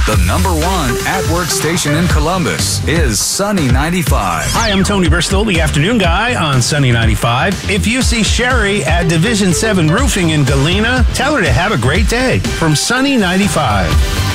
The number one at-work station in Columbus is Sunny 95. Hi, I'm Tony Bristol, the afternoon guy on Sunny 95. If you see Sherry at Division 7 Roofing in Galena, tell her to have a great day from Sunny 95.